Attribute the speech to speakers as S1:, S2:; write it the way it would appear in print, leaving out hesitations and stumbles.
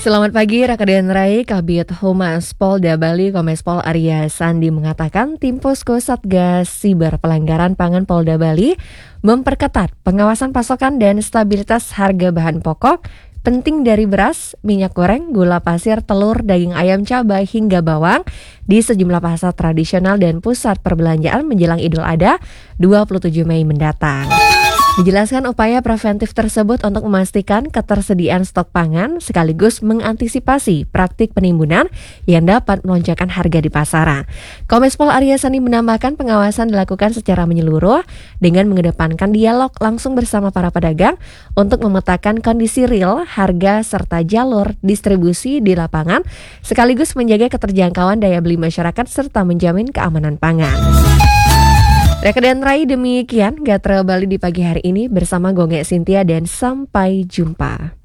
S1: Selamat pagi, Rakedan Rai, Kabid Humas Polda Bali, Kombes Pol Arya Sandi mengatakan tim Posko Satgas Siber Pelanggaran Pangan Polda Bali memperketat pengawasan pasokan dan stabilitas harga bahan pokok penting dari beras, minyak goreng, gula pasir, telur, daging ayam, cabai, hingga bawang di sejumlah pasar tradisional dan pusat perbelanjaan menjelang Idul Adha 27 Mei mendatang. Dijelaskan upaya preventif tersebut untuk memastikan ketersediaan stok pangan sekaligus mengantisipasi praktik penimbunan yang dapat melonjakkan harga di pasaran. Kombes Pol Arya Sandi menambahkan pengawasan dilakukan secara menyeluruh dengan mengedepankan dialog langsung bersama para pedagang untuk memetakan kondisi real, harga, serta jalur distribusi di lapangan sekaligus menjaga keterjangkauan daya beli masyarakat serta menjamin keamanan pangan. Rakedan Rai, demikian Gatra Bali di pagi hari ini bersama Gonge Sintia dan sampai jumpa.